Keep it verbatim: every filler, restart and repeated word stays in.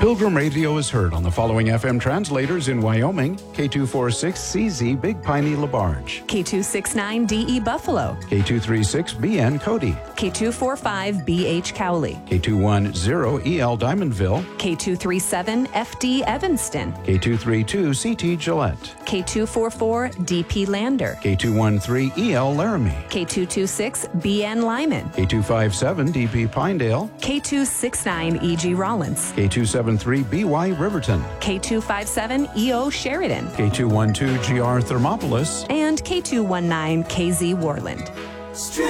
Pilgrim Radio is heard on the following F M translators in Wyoming: K two forty-six C Z Big Piney LaBarge, K two sixty-nine D E Buffalo, K two thirty-six B N Cody, K two forty-five B H Cowley, K two ten E L Diamondville, K two thirty-seven F D Evanston, K two thirty-two C T Gillette, K two forty-four D P Lander, K two thirteen E L Laramie, K two twenty-six B N Lyman, K two fifty-seven D P Pinedale, K two sixty-nine E G Rollins, K two seventy-three B Y Riverton, K two fifty-seven E O Sheridan, K two twelve G R Thermopolis, and K two nineteen K Z Worland.